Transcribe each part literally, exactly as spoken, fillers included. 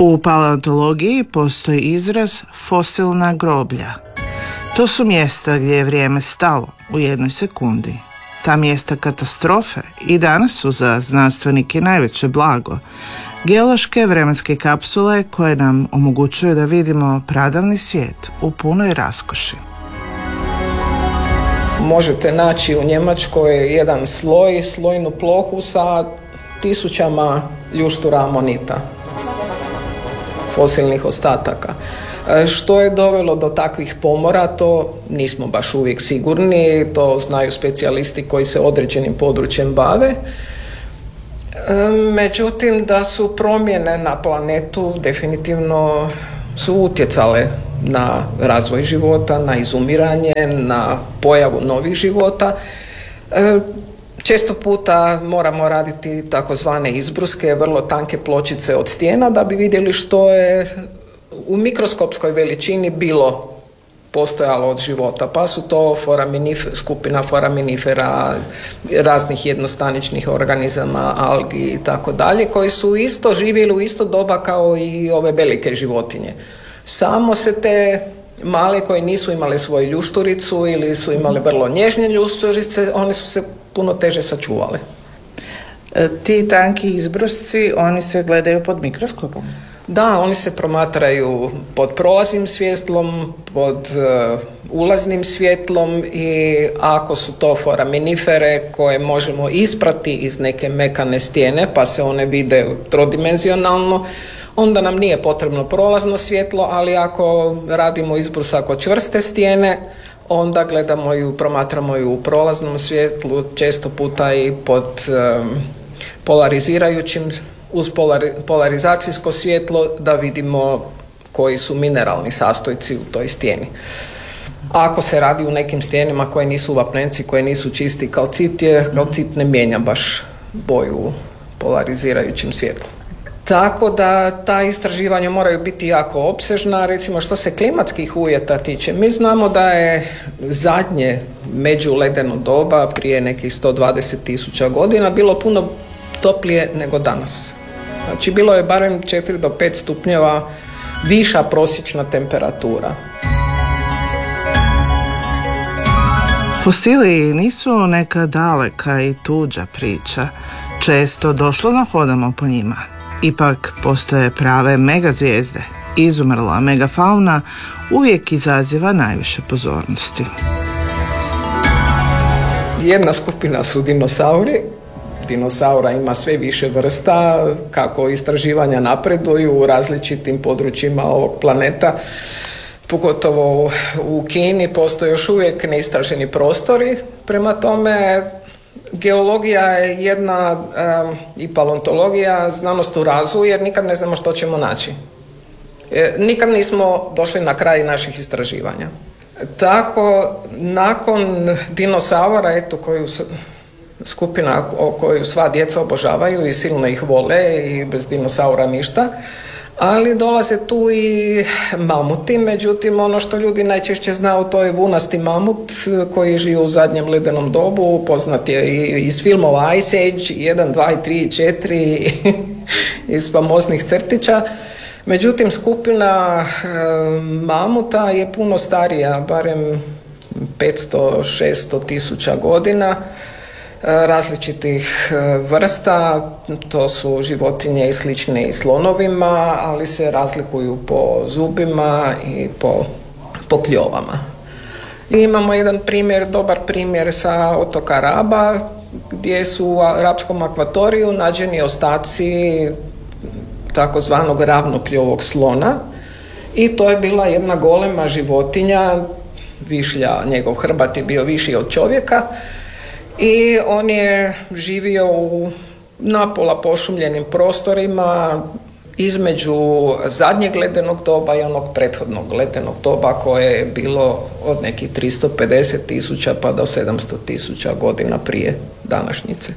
U paleontologiji postoji izraz fosilna groblja. To su mjesta gdje je vrijeme stalo u jednoj sekundi. Ta mjesta katastrofe i danas su za znanstvenike najveće blago. Geološke vremenske kapsule koje nam omogućuju da vidimo pradavni svijet u punoj raskoši. Možete naći u Njemačkoj jedan sloj, slojnu plohu sa tisućama ljuštura amonita, fosilnih ostataka. Što je dovelo do takvih pomora, to nismo baš uvijek sigurni, to znaju specijalisti koji se određenim područjem bave. Međutim, da su promjene na planetu definitivno su utjecale na razvoj života, na izumiranje, na pojavu novih života. Često puta moramo raditi takozvane izbruske, vrlo tanke pločice od stijena da bi vidjeli što je u mikroskopskoj veličini bilo postojalo od života, pa su to foraminif- skupina foraminifera, raznih jednostaničnih organizama, algi i tako dalje, koji su isto živjeli u isto doba kao i ove velike životinje. Samo se te male koje nisu imale svoju ljušturicu ili su imale vrlo nježnje ljušturice, one su se puno teže sačuvale. E, ti tanki izbrusci, oni se gledaju pod mikroskopom? Da, oni se promatraju pod prolaznim svjetlom, pod uh, ulaznim svjetlom i ako su to foraminifere koje možemo isprati iz neke mekane stijene pa se one vide trodimenzionalno, onda nam nije potrebno prolazno svjetlo, ali ako radimo izbrusak od čvrste stijene, onda gledamo ju, promatramo ju u prolaznom svjetlu, često puta i pod um, polarizirajućim, uz polari, polarizacijsko svjetlo, da vidimo koji su mineralni sastojci u toj stijeni. Ako se radi u nekim stijenima koje nisu vapnenci, koje nisu čisti kalcit, je kalcit ne mijenja baš boju u polarizirajućim svjetlom. Tako da ta istraživanja moraju biti jako opsežna. Recimo što se klimatskih uvjeta tiče, mi znamo da je zadnje međuledeno doba prije nekih sto dvadeset tisuća godina bilo puno toplije nego danas. Znači bilo je barem četiri do pet stupnjeva viša prosječna temperatura. Fosili nisu neka daleka i tuđa priča. Često doslovno hodamo po njima. Ipak postoje prave megazvijezde. Izumrla megafauna uvijek izaziva najviše pozornosti. Jedna skupina su dinosauri. Dinosaura ima sve više vrsta, kako istraživanja napreduju u različitim područjima ovog planeta. Pogotovo u Kini postoje još uvijek neistraženi prostori. Prema tome, geologija je jedna um, i paleontologija znanost u razvoju, jer nikad ne znamo što ćemo naći. E, nikad nismo došli na kraj naših istraživanja. Tako, nakon dinosaura, eto, koju skupina koju sva djeca obožavaju i silno ih vole i bez dinosaura ništa, ali dolaze tu i mamuti. Međutim, ono što ljudi najčešće znaju, to je vunasti mamut koji živi u zadnjem ledenom dobu, poznat je i iz filmova Ice Age jedan, dva, tri, četiri iz famoznih crtića. Međutim, skupina e, mamuta je puno starija, barem petsto šesto tisuća godina, različitih vrsta. To su životinje i slične i slonovima, ali se razlikuju po zubima i po, po kljovama. I imamo jedan primjer, dobar primjer sa otoka Raba, gdje su u arapskom akvatoriju nađeni ostaci takozvanog ravnokljovog slona i to je bila jedna golema životinja, višlja, njegov hrbet je bio viši od čovjeka. I on je živio u napola pošumljenim prostorima između zadnjeg ledenog doba i onog prethodnog ledenog doba koje je bilo od nekih tristo pedeset tisuća pa do sedamsto tisuća godina prije današnjice.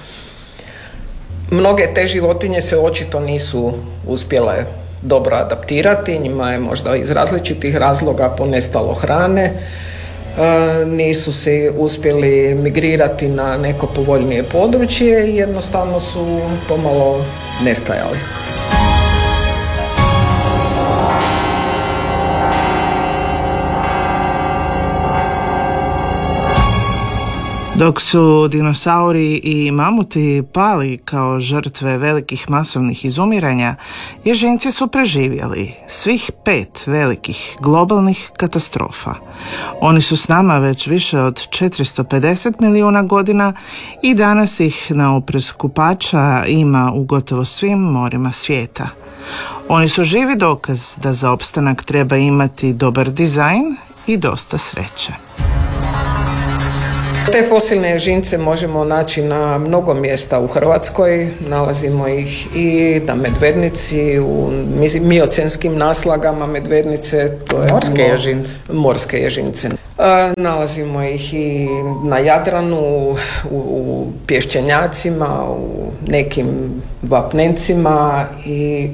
Mnoge te životinje se očito nisu uspjele dobro adaptirati, njima je možda iz različitih razloga ponestalo hrane, e, nisu se uspjeli migrirati na neko povoljnije područje i jednostavno su pomalo nestajali. Dok su dinosauri i mamuti pali kao žrtve velikih masovnih izumiranja, ježinci su preživjeli svih pet velikih globalnih katastrofa. Oni su s nama već više od četiristo pedeset milijuna godina i danas ih na oprez kupača ima u gotovo svim morima svijeta. Oni su živi dokaz da za opstanak treba imati dobar dizajn i dosta sreće. Te fosilne ježince možemo naći na mnogo mjesta u Hrvatskoj, nalazimo ih i na Medvednici, u miocenskim naslagama Medvednice. To je morske ježince. Morske ježince. E, nalazimo ih i na Jadranu, u, u pješčenjacima, u nekim vapnencima i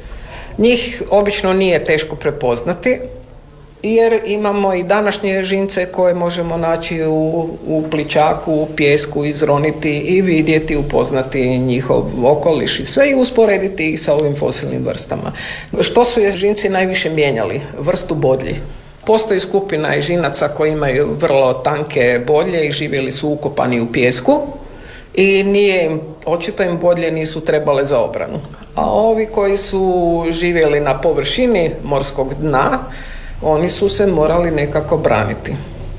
njih obično nije teško prepoznati, jer imamo i današnje ježince koje možemo naći u, u plićaku, u pijesku, izroniti i vidjeti, upoznati njihov okoliš i sve i usporediti ih sa ovim fosilnim vrstama. Što su ježinci najviše mijenjali? Vrstu bodlji. Postoji skupina ježinaca koji imaju vrlo tanke bodlje i živjeli su ukopani u pijesku i nije im, očito im bodlje nisu trebale za obranu. A ovi koji su živjeli na površini morskog dna, oni su se morali nekako braniti.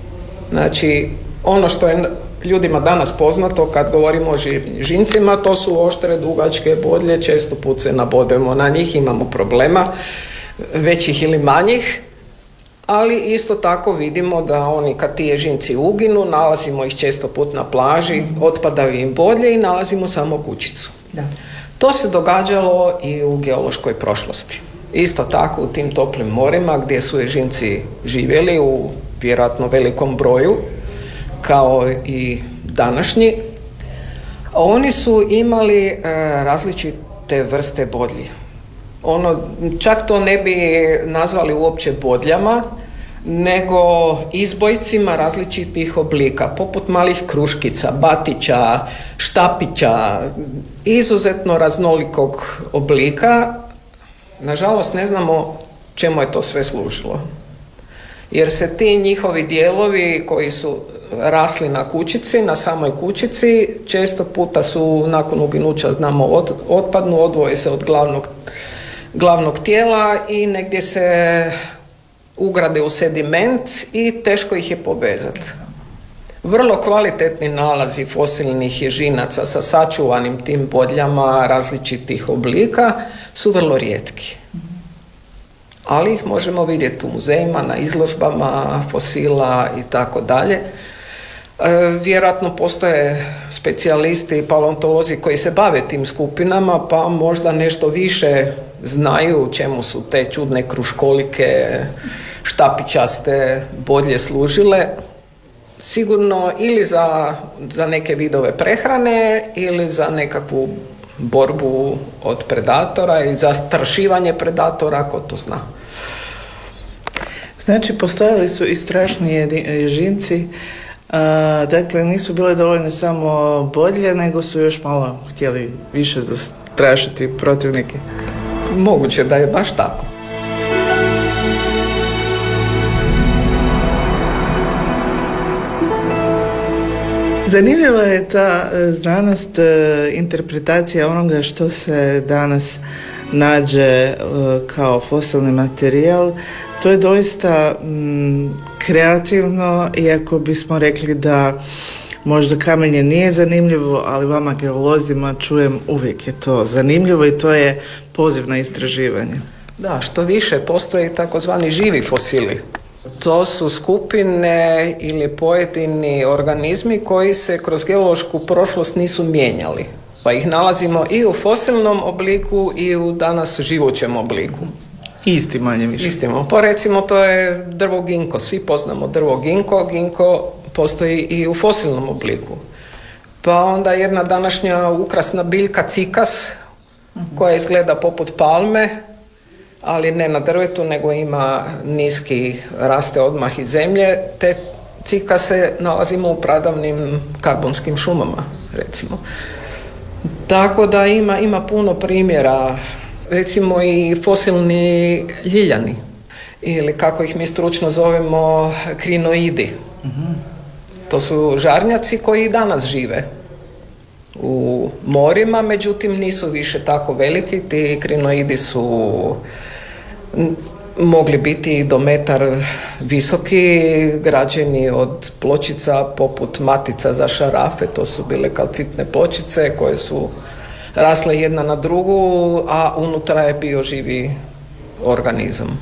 Znači, ono što je ljudima danas poznato kad govorimo o ježincima, to su oštre, dugačke bodlje, često put se nabodemo na njih, imamo problema, većih ili manjih, ali isto tako vidimo da oni kad ti ježinci uginu, nalazimo ih često put na plaži, otpadaju im bodlje i nalazimo samo kućicu. Da. To se događalo i u geološkoj prošlosti. Isto tako u tim toplim morima gdje su ježinci živjeli u vjerojatno velikom broju, kao i današnji, oni su imali e, različite vrste bodlji. Ono, čak to ne bi nazvali uopće bodljama, nego izbojcima različitih oblika, poput malih kruškica, batića, štapića, izuzetno raznolikog oblika. Nažalost, ne znamo čemu je to sve služilo. Jer se ti njihovi dijelovi koji su rasli na kućici, na samoj kućici, često puta su nakon uginuća, znamo, od, otpadnu, odvoje se od glavnog, glavnog tijela i negdje se ugrade u sediment i teško ih je povezati. Vrlo kvalitetni nalazi fosilnih ježinaca sa sačuvanim tim bodljama različitih oblika su vrlo rijetki. Ali ih možemo vidjeti u muzejima, na izložbama fosila i tako dalje. Vjerojatno postoje specijalisti i paleontolozi koji se bave tim skupinama, pa možda nešto više znaju čemu su te čudne kruškolike, štapićaste bodlje služile. Sigurno ili za, za neke vidove prehrane ili za nekakvu borbu od predatora ili za strašivanje predatora, ako to zna. Znači, postojali su i strašni ježinci, a, dakle nisu bile dovoljne samo bodlje, nego su još malo htjeli više zastrašiti protivnike. Moguće da je baš tako. Zanimljiva je ta znanost, interpretacija onoga što se danas nađe kao fosilni materijal. To je doista mm, kreativno, iako bismo rekli da možda kamenje nije zanimljivo, ali vama geolozima čujem uvijek je to zanimljivo i to je poziv na istraživanje. Da, što više postoji takozvani živi fosili. To su skupine ili pojedini organizmi koji se kroz geološku prošlost nisu mijenjali. Pa ih nalazimo i u fosilnom obliku i u danas živućem obliku. Isti manje više. Istimo. Pa recimo to je drvo ginko. Svi poznamo drvo ginko. Ginko postoji i u fosilnom obliku. Pa onda jedna današnja ukrasna biljka cikas koja izgleda poput palme, ali ne na drvetu, nego ima niski, raste odmah iz zemlje. Te cikase nalazimo u pradavnim karbonskim šumama, recimo. Tako da ima, ima puno primjera, recimo i fosilni ljiljani, ili kako ih mi stručno zovemo krinoidi. Mm-hmm. To su žarnjaci koji i danas žive u morima, međutim nisu više tako veliki. Ti krinoidi su mogli biti i do metar visoki, građeni od pločica poput matica za šarafe. To su bile kalcitne pločice koje su rasle jedna na drugu, a unutra je bio živi organizam.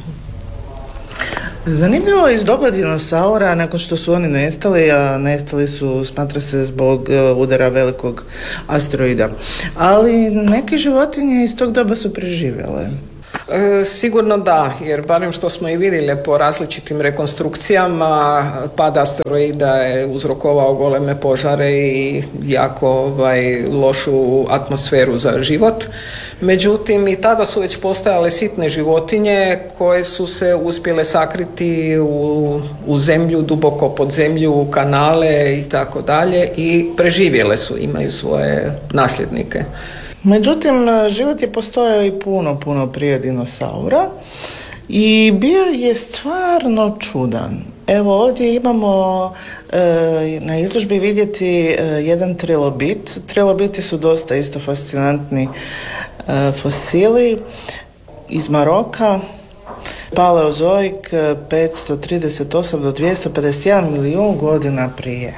Zanimljivo je iz doba dinosaura, nakon što su oni nestali, a nestali su, smatra se, zbog udara velikog asteroida. Ali neke životinje iz tog doba su preživjele. E, sigurno da, jer barem što smo i vidjeli po različitim rekonstrukcijama, pad asteroida je uzrokovao goleme požare i jako ovaj, lošu atmosferu za život. Međutim, i tada su već postojale sitne životinje koje su se uspjele sakriti u, u zemlju, duboko pod zemlju, u kanale i tako dalje i preživjele su, imaju svoje nasljednike. Međutim, život je postojao i puno, puno prije dinosaura i bio je stvarno čudan. Evo ovdje imamo e, na izložbi vidjeti e, jedan trilobit. Trilobiti su dosta isto fascinantni e, fosili iz Maroka. Paleozoik petsto trideset osam do dvjesto pedeset jedan milijun godina prije.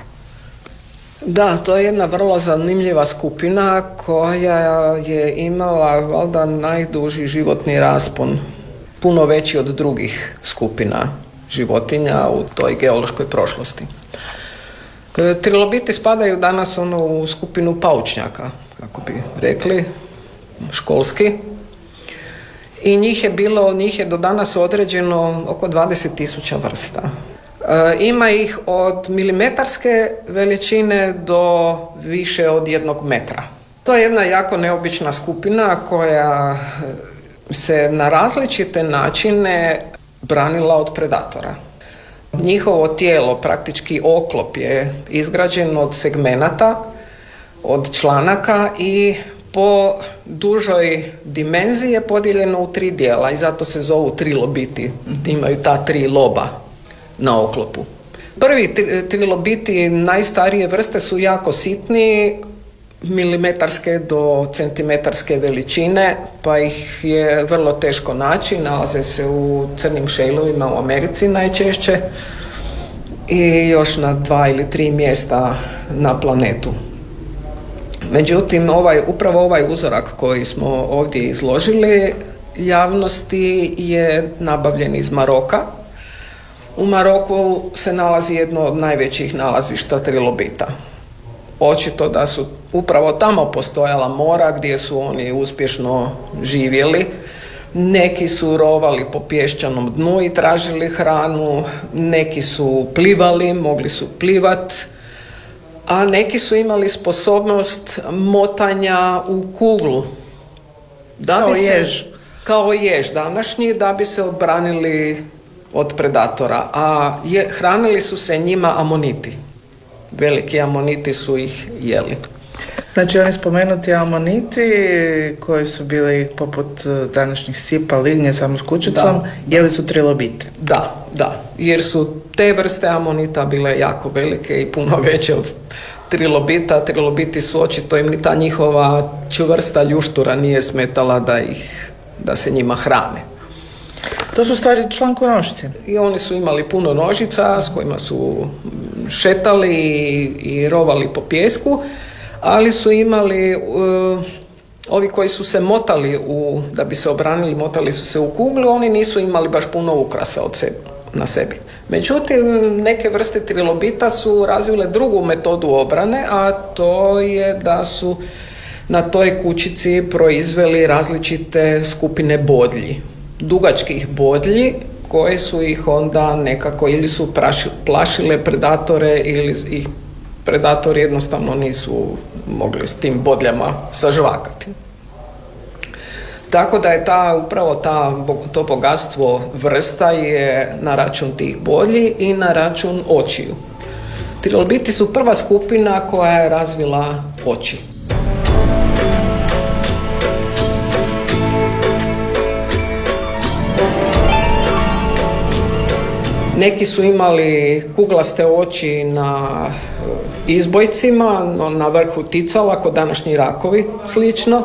Da, to je jedna vrlo zanimljiva skupina koja je imala valjda najduži životni raspon, puno veći od drugih skupina životinja u toj geološkoj prošlosti. Trilobiti spadaju danas ono u skupinu paučnjaka, kako bi rekli, školski. I njih je bilo, njih je do danas određeno oko dvadeset tisuća vrsta. E, ima ih od milimetarske veličine do više od jednog metra. To je jedna jako neobična skupina koja se na različite načine branila od predatora. Njihovo tijelo, praktički oklop, je izgrađen od segmenata, od članaka i po dužoj dimenziji je podijeljeno u tri dijela i zato se zovu trilobiti. Imaju ta tri loba na oklopu. Prvi trilobiti najstarije vrste su jako sitni, milimetarske do centimetarske veličine, pa ih je vrlo teško naći. Nalaze se u crnim šejlovima u Americi najčešće i još na dva ili tri mjesta na planetu. Međutim, ovaj, upravo ovaj uzorak koji smo ovdje izložili javnosti je nabavljen iz Maroka. U Maroku se nalazi jedno od najvećih nalazišta trilobita. Očito da su upravo tamo postojala mora gdje su oni uspješno živjeli. Neki su rovali po pješčanom dnu i tražili hranu, neki su plivali, mogli su plivat, a neki su imali sposobnost motanja u kuglu. Da kao se, jež. Kao jež današnji, da bi se odbranili od predatora. A je, hranili su se njima amoniti. Veliki amoniti su ih jeli. Znači oni spomenuti amoniti koji su bili poput današnjih sipa, lignje samo s kućicom, da, jeli su trilobite. Da, da, jer su te vrste amonita bile jako velike i puno veće od trilobita. Trilobiti su očito im ni ta njihova čvrsta ljuštura nije smetala da ih, da se njima hrane. To su stvari člankonošci. I oni su imali puno nožica s kojima su šetali i, i rovali po pijesku, ali su imali, uh, ovi koji su se motali, u, da bi se obranili, motali su se u kuglu, oni nisu imali baš puno ukrasa od sebe, na sebi. Međutim, neke vrste trilobita su razvile drugu metodu obrane, a to je da su na toj kućici proizveli različite skupine bodlji, dugačkih bodlji, koje su ih onda nekako ili su praši, plašile predatore ili ih predatori jednostavno nisu mogli s tim bodljama sažvakati. Tako da je ta, upravo ta, to bogatstvo vrsta je na račun tih bodlji i na račun očiju. Trilobiti su prva skupina koja je razvila oči. Neki su imali kuglaste oči na izbojcima, na vrhu ticala, kod današnji rakovi, slično.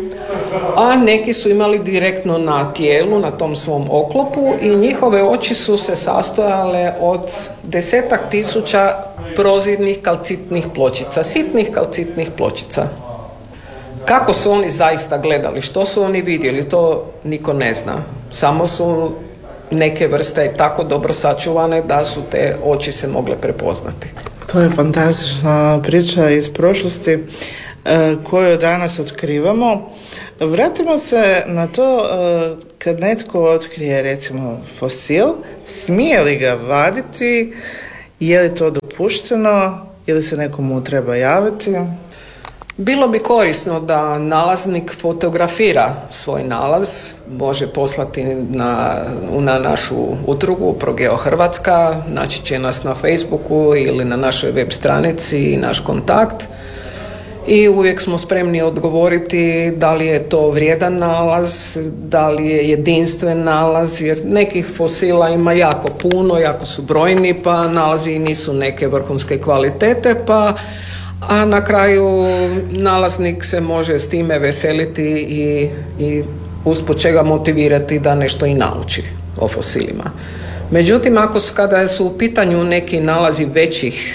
A neki su imali direktno na tijelu, na tom svom oklopu i njihove oči su se sastojale od desetak tisuća prozirnih kalcitnih pločica, sitnih kalcitnih pločica. Kako su oni zaista gledali, što su oni vidjeli, to niko ne zna. Samo su neke vrste tako dobro sačuvane da su te oči se mogle prepoznati. To je fantastična priča iz prošlosti koju danas otkrivamo. Vratimo se na to kad netko otkrije recimo fosil, smije li ga vaditi, je li to dopušteno ili se nekomu treba javiti? Bilo bi korisno da nalaznik fotografira svoj nalaz, može poslati na, na našu udrugu Progeo Hrvatska, naći će nas na Facebooku ili na našoj web stranici, naš kontakt. I uvijek smo spremni odgovoriti da li je to vrijedan nalaz, da li je jedinstven nalaz, jer nekih fosila ima jako puno, jako su brojni, pa nalazi nisu neke vrhunske kvalitete, pa a na kraju nalaznik se može s time veseliti i, i usput će ga motivirati da nešto i nauči o fosilima. Međutim, ako kada su u pitanju neki nalazi većih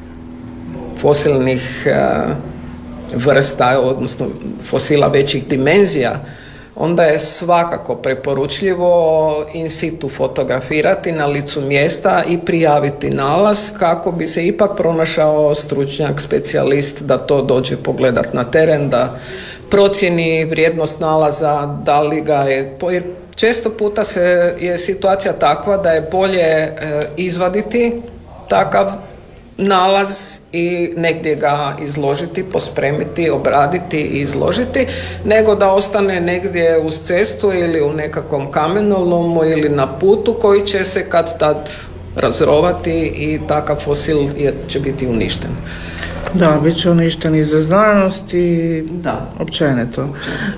fosilnih uh, vrsta, odnosno fosila većih dimenzija, onda je svakako preporučljivo in situ fotografirati na licu mjesta i prijaviti nalaz kako bi se ipak pronašao stručnjak, specijalist da to dođe pogledat na teren, da procjeni vrijednost nalaza, da li ga je, jer često puta se je situacija takva da je bolje e, izvaditi takav nalaz i negdje ga izložiti, pospremiti, obraditi i izložiti, nego da ostane negdje uz cestu ili u nekakvom kamenolomu ili na putu koji će se kad tad razrovati i takav fosil je, će biti uništen. Da, bit će uništen i za znanost i da, općenito.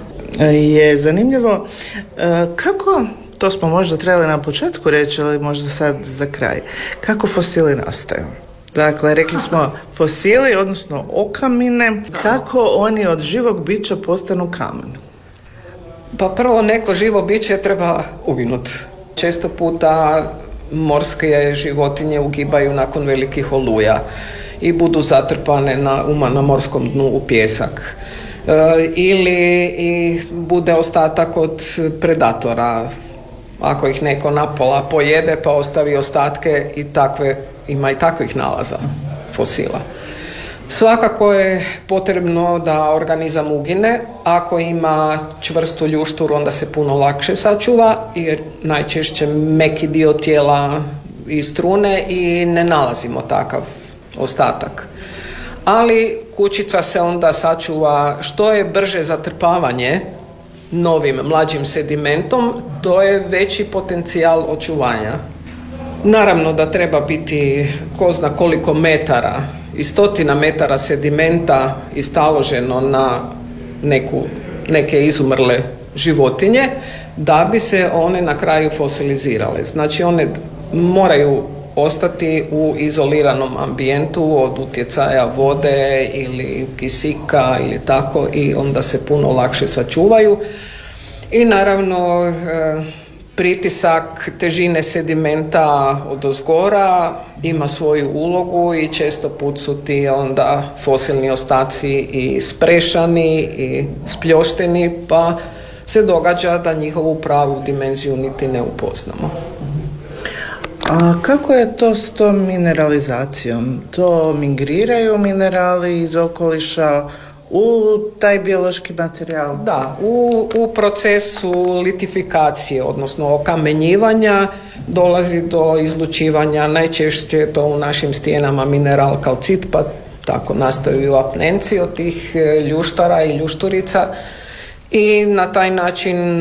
Je zanimljivo kako, to smo možda trebali na početku reći, ali možda sad za kraj, kako fosili nastaju? Dakle, rekli smo fosili, odnosno okamine, kako oni od živog bića postanu kamen? Pa prvo neko živo biće treba uginuti. Često puta morske životinje ugibaju nakon velikih oluja i budu zatrpane na, uma na morskom dnu u pijesak. E, ili i bude ostatak od predatora. Ako ih neko napola pojede pa ostavi ostatke i takve, ima i takvih nalaza fosila. Svakako je potrebno da organizam ugine. Ako ima čvrstu ljušturu, onda se puno lakše sačuva, jer najčešće meki dio tijela istrune i ne nalazimo takav ostatak. Ali kućica se onda sačuva što je brže zatrpavanje novim, mlađim sedimentom, to je veći potencijal očuvanja. Naravno da treba biti ko zna koliko metara i stotina metara sedimenta istaloženo na neku, neke izumrle životinje da bi se one na kraju fosilizirale. Znači one moraju ostati u izoliranom ambijentu od utjecaja vode ili kisika ili tako i onda se puno lakše sačuvaju. I naravno pritisak težine sedimenta odozgora ima svoju ulogu i često put su ti onda fosilni ostaci i sprešani i spljošteni, pa se događa da njihovu pravu dimenziju niti ne upoznamo. A kako je to s tom mineralizacijom? To migriraju minerali iz okoliša u taj biološki materijal? Da, u, u procesu litifikacije, odnosno okamenjivanja, dolazi do izlučivanja, najčešće je to u našim stijenama mineral kalcit, pa tako nastaju apnenci od tih ljuštara i ljušturica i na taj način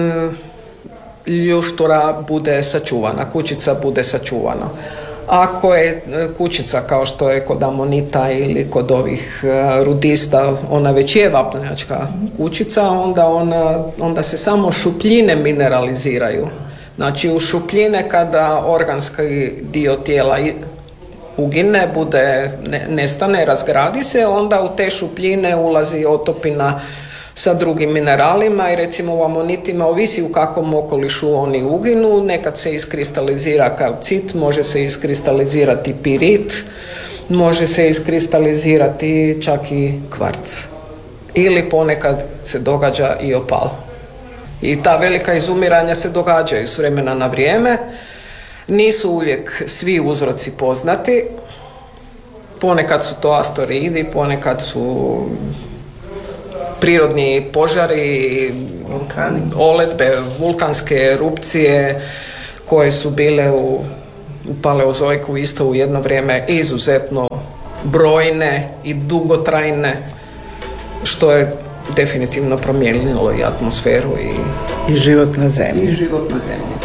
ljuštura bude sačuvana, kućica bude sačuvana. Ako je kućica kao što je kod amonita ili kod ovih rudista, ona već je vapnjačka kućica, onda, ona, onda se samo šupljine mineraliziraju. Znači u šupljine kada organski dio tijela ugine, bude, ne, nestane, razgradi se, onda u te šupljine ulazi otopina sa drugim mineralima i recimo u amonitima ovisi u kakvom okolišu oni uginu, nekad se iskristalizira kalcit, može se iskristalizirati pirit, može se iskristalizirati čak i kvarc. Ili ponekad se događa i opal. I ta velika izumiranja se događaju s vremena na vrijeme. Nisu uvijek svi uzroci poznati. Ponekad su to asteroidi, ponekad su prirodni požari, vulkani, oledbe, vulkanske erupcije koje su bile u, u paleozoiku isto u jedno vrijeme izuzetno brojne i dugotrajne, što je definitivno promijenilo i atmosferu i, I život na zemlji. I život na zemlji.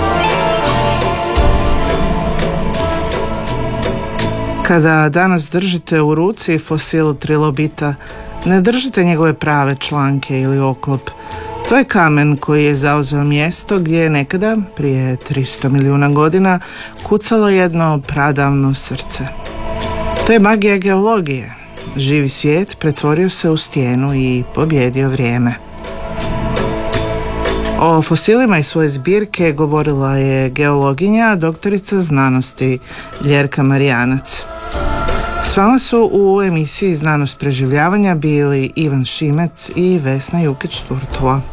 Kada danas držite u ruci fosil trilobita, ne držite njegove prave članke ili oklop. To je kamen koji je zauzeo mjesto gdje je nekada, prije tristo milijuna godina, kucalo jedno pradavno srce. To je magija geologije. Živi svijet pretvorio se u stijenu i pobjedio vrijeme. O fosilima iz svoje zbirke govorila je geologinja, doktorica znanosti Ljerka Marijanac. S vama su u emisiji Znanost preživljavanja bili Ivan Šimec i Vesna Jukić-Turtula.